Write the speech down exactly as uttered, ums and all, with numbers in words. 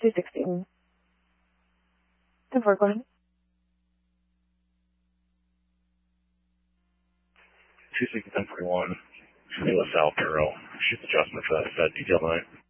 two sixteen. ten four, go ahead. two sixty, ten forty-one, South Bureau. Shift adjustment for that Fed detail line.